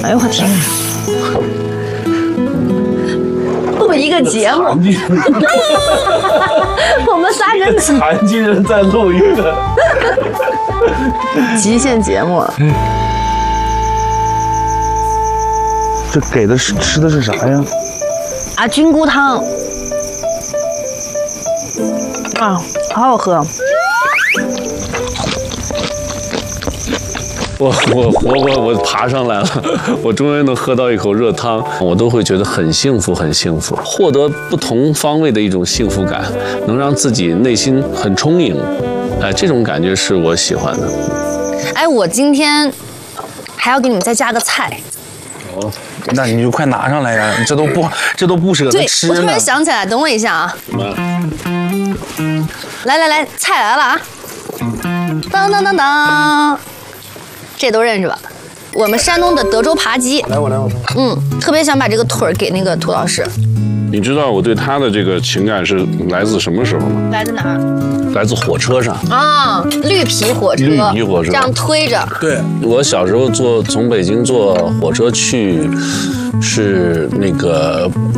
哎呦我天！录一个节目，我们仨人残疾人在录一个极限节目。 这给的吃的是啥呀？ 啊，菌菇汤。啊，好好喝。 我爬上来了，我终于能喝到一口热汤，我都会觉得很幸福，很幸福，获得不同方位的一种幸福感，能让自己内心很充盈，哎，这种感觉是我喜欢的。 哎，我今天还要给你们再加个菜。 哦，那你就快拿上来呀！你这都不舍得吃呢。 对，我突然想起来，等我一下啊。来，菜来了啊！当当当当。这都认识吧？我们山东的德州扒鸡。 来我。 特别想把这个腿儿给那个涂老师。 你知道我对他的这个情感是来自什么时候吗？ 来自哪儿？ 来自火车上啊，绿皮火车。 绿皮火车这样推着。 对，我小时候从北京坐火车去，是那个